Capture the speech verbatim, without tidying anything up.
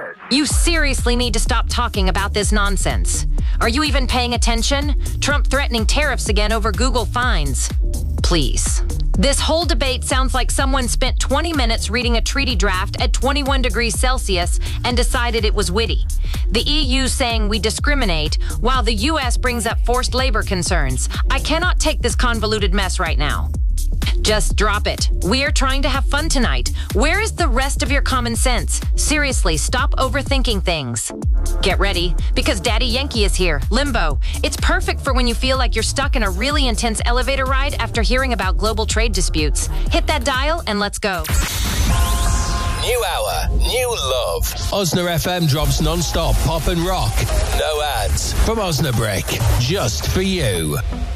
You seriously need to stop talking about this nonsense. Are you even paying attention? Trump threatening tariffs again over Google fines. Please. This whole debate sounds like someone spent twenty minutes reading a treaty draft at twenty-one degrees Celsius and decided it was witty. The E U saying we discriminate, while the U S brings up forced labor concerns. I cannot take this convoluted mess right now. Just drop it. We are trying to have fun tonight. Where is the rest of your common sense? Seriously, stop overthinking things. Get ready, because Daddy Yankee is here. Limbo. It's perfect for when you feel like you're stuck in a really intense elevator ride after hearing about global trade disputes. Hit that dial and let's go. New hour, new love. Osna F M drops non-stop pop and rock. No ads from Osnabrick, just for you.